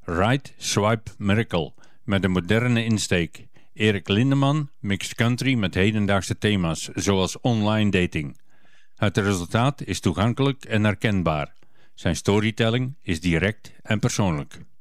Right Swipe Miracle met een moderne insteek. Erik Lindeman mixt country met hedendaagse thema's, zoals online dating. Het resultaat is toegankelijk en herkenbaar. Zijn storytelling is direct en persoonlijk.